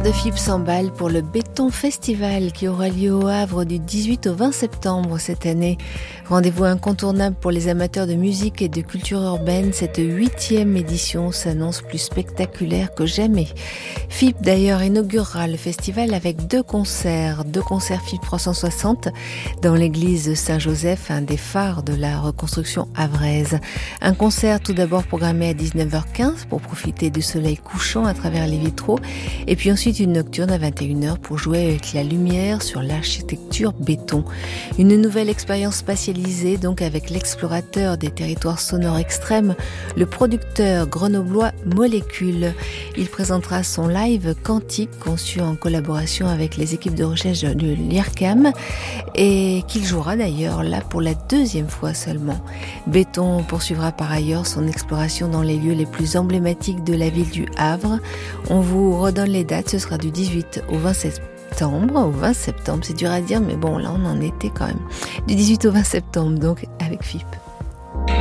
de FIP s'emballe pour le Béton Festival qui aura lieu au Havre du 18 au 20 septembre cette année. Rendez-vous incontournable pour les amateurs de musique et de culture urbaine. Cette 8e édition s'annonce plus spectaculaire que jamais. FIP d'ailleurs inaugurera le festival avec deux concerts FIP 360 dans l'église Saint-Joseph, un des phares de la reconstruction havraise. Un concert tout d'abord programmé à 19h15 pour profiter du soleil couchant à travers les vitraux, et puis ensuite une nocturne à 21h pour jouer avec la lumière sur l'architecture béton. Une nouvelle expérience spatialisée donc avec l'explorateur des territoires sonores extrêmes, le producteur grenoblois Molécule. Il présentera son live quantique conçu en collaboration avec les équipes de recherche de l'IRCAM et qu'il jouera d'ailleurs là pour la 2e fois seulement. Béton poursuivra par ailleurs son exploration dans les lieux les plus emblématiques de la ville du Havre. On vous redonne les dates, ce sera du 18 au 20 septembre, c'est dur à dire, mais bon, là on en était quand même. Du 18 au 20 septembre, donc avec FIP.